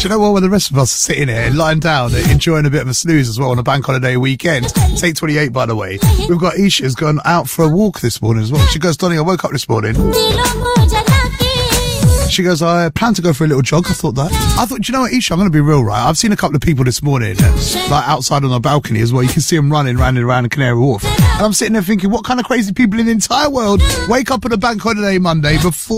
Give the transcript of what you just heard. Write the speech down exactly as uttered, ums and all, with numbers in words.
Do you know what? When the rest of us are sitting here, lying down, enjoying a bit of a snooze as well on a bank holiday weekend. It's eight twenty-eight, by the way. We've got Isha's gone out for a walk this morning as well. She goes, Donny, I woke up this morning. She goes, I plan to go for a little jog. I thought that. I thought, do you know what, Isha, I'm going to be real, right? I've seen a couple of people this morning, like outside on the balcony as well. You can see them running, running around Canary Wharf. And I'm sitting there thinking, what kind of crazy people in the entire world wake up on a bank holiday Monday before